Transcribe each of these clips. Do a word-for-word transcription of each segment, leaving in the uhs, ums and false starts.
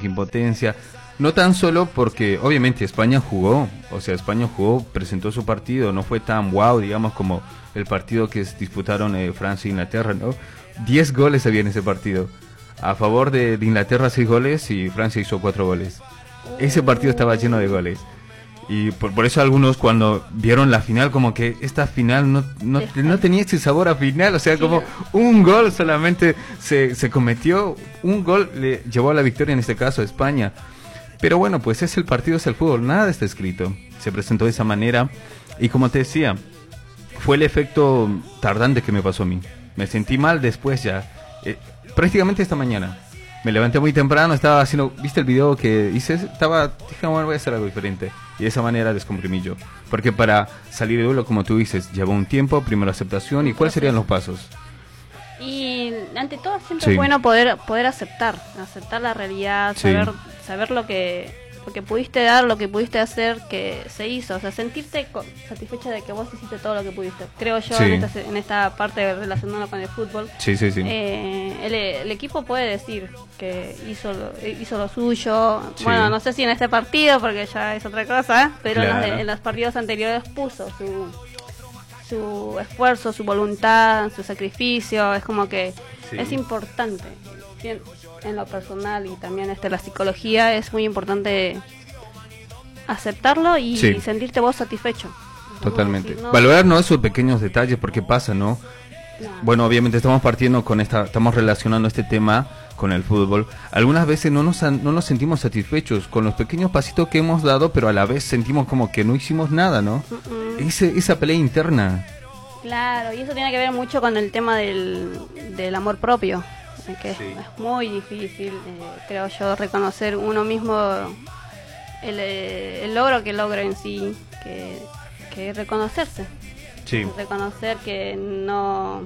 que impotencia. No tan solo porque, obviamente, España jugó, o sea, España jugó, presentó su partido, no fue tan wow, digamos, como el partido que disputaron eh, Francia e Inglaterra, ¿no? Diez goles había en ese partido. A favor de, de Inglaterra, seis goles, y Francia hizo cuatro goles. Ese partido estaba lleno de goles. Y por, por eso algunos cuando vieron la final, como que esta final no, no, no tenía ese sabor a final, o sea, como un gol solamente se, se cometió, un gol le llevó a la victoria, en este caso a España. Pero bueno, pues es el partido, es el fútbol, nada está escrito. Se presentó de esa manera y como te decía, fue el efecto tardante que me pasó a mí. Me sentí mal después ya, eh, prácticamente esta mañana. Me levanté muy temprano, estaba haciendo, ¿viste el video que hice? Estaba, dije, bueno, voy a hacer algo diferente. Y de esa manera descomprimí yo. Porque para salir de duelo, como tú dices, llevó un tiempo, primero aceptación. ¿Y cuáles serían los pasos? Y ante todo siempre Sí. es bueno poder poder aceptar, aceptar la realidad, Sí. saber saber lo que lo que pudiste dar, lo que pudiste hacer, que se hizo, o sea, sentirte co- satisfecha de que vos hiciste todo lo que pudiste. Creo yo Sí. en, esta, en esta parte relacionada con el fútbol. Sí, sí, sí. Eh, el, el equipo puede decir que hizo lo, hizo lo suyo. Sí. Bueno, no sé si en este partido, porque ya es otra cosa, pero en, los, Claro. de- en los partidos anteriores puso su su esfuerzo, su voluntad, su sacrificio. Es como que Sí. es importante. Bien, en lo personal y también este la psicología es muy importante aceptarlo y Sí. sentirte vos satisfecho. Totalmente. Como decir, no, Valorar no esos pequeños detalles, porque pasa, ¿no? no. Bueno, obviamente estamos partiendo con esta, estamos relacionando este tema con el fútbol. Algunas veces no nos, han- no nos sentimos satisfechos con los pequeños pasitos que hemos dado, pero a la vez sentimos como que no hicimos nada, ¿no? Mm-mm. Ese, esa pelea interna. Claro, y eso tiene que ver mucho con el tema del, del amor propio, eh, que Sí. es, es muy difícil, eh, creo yo, reconocer uno mismo el, eh, el logro que logra en sí, que, que es reconocerse. Sí. Reconocer que no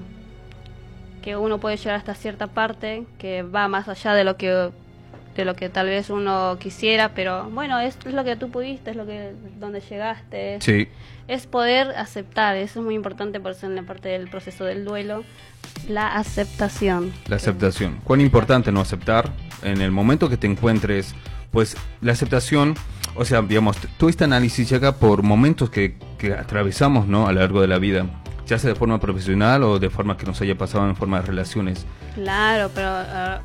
que uno puede llegar hasta cierta parte, que va más allá de lo que de lo que tal vez uno quisiera, pero bueno, es, es lo que tú pudiste, es lo que donde llegaste. Es, Sí, es poder aceptar, eso es muy importante por eso en la parte del proceso del duelo, la aceptación. la aceptación. Cuán importante no aceptar en el momento que te encuentres, pues la aceptación, o sea, digamos, t- todo este análisis llega por momentos que, que atravesamos, ¿no? A lo largo de la vida, ya sea de forma profesional o de forma que nos haya pasado en forma de relaciones. Claro, pero ah,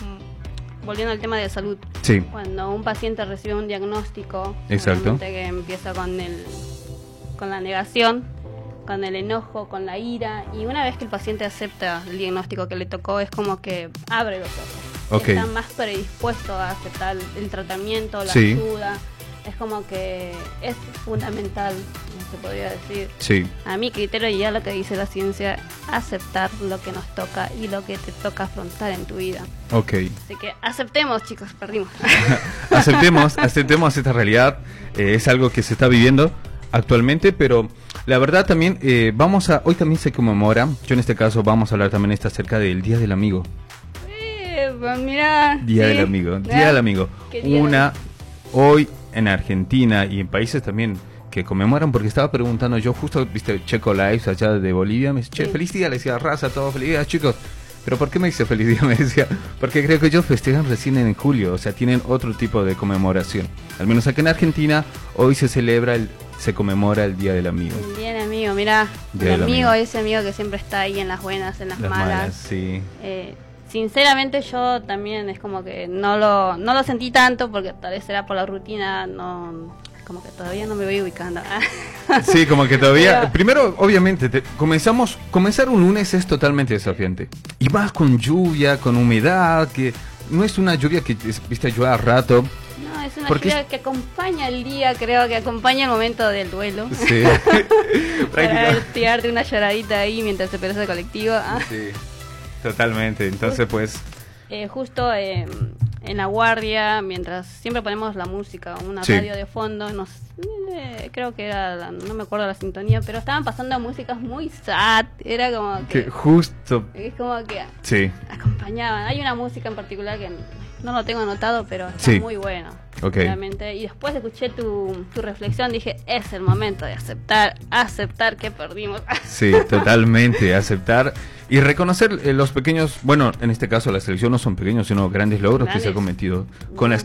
mm, volviendo al tema de salud, Sí, cuando un paciente recibe un diagnóstico, Exacto. obviamente que empieza con el con la negación, con el enojo, con la ira, y una vez que el paciente acepta el diagnóstico que le tocó, es como que abre los ojos. Ok. Está más predispuesto a aceptar el tratamiento, la Sí. ayuda. Es como que es fundamental, se podría decir, sí, a mi criterio y ya lo que dice la ciencia, aceptar lo que nos toca y lo que te toca afrontar en tu vida. ok. Así que aceptemos, chicos, perdimos. Aceptemos, aceptemos esta realidad, eh, es algo que se está viviendo actualmente, pero la verdad también, eh, vamos a, hoy también se conmemora, yo en este caso vamos a hablar también esta acerca del Día del Amigo. Eh, pues mira, Día sí. del Amigo, Día Ah, del Amigo. qué día. Una, hoy en Argentina y en países también que conmemoran, porque estaba preguntando yo, justo, viste, Checo Lives allá de Bolivia, me dice, che, Sí. feliz día, le decía, raza, todo, feliz día, chicos. Pero ¿por qué me dice feliz día? Me decía, porque creo que ellos festejan recién en julio, o sea, tienen otro tipo de conmemoración. Al menos acá en Argentina, hoy se celebra, el, se conmemora el Día del Amigo. Bien, amigo, mira, Día el del amigo, amigo. ese amigo que siempre está ahí en las buenas, en las, Las malas. malas, sí. Eh, sinceramente yo también es como que no lo no lo sentí tanto porque tal vez será por la rutina, no como que todavía no me voy ubicando. Sí, como que todavía... Pero- Primero, obviamente, te- comenzamos... Comenzar un lunes es totalmente desafiante. Y más con lluvia, con humedad, que no es una lluvia que, es- viste, llueve a rato. No, es una Porque lluvia es- que acompaña el día, creo que acompaña el momento del duelo. Sí. Para Prácticamente. tirarte una lloradita ahí mientras esperas el colectivo. Ah. Sí, totalmente. Entonces, pues... Eh, justo eh, en la guardia, mientras siempre ponemos la música, una Sí. radio de fondo, nos, eh, creo que era, la- no me acuerdo la sintonía, pero estaban pasando músicas muy sad, era como que, Que justo... es como que Sí, acompañaban. Hay una música en particular que no lo tengo anotado, pero está Sí. muy bueno. Ok. Realmente. Y después escuché tu, tu reflexión, dije, es el momento de aceptar, aceptar que perdimos. sí, totalmente. Aceptar y reconocer eh, los pequeños... Bueno, en este caso la selección no son pequeños, sino grandes logros que se Grandes. ha cometido. Con la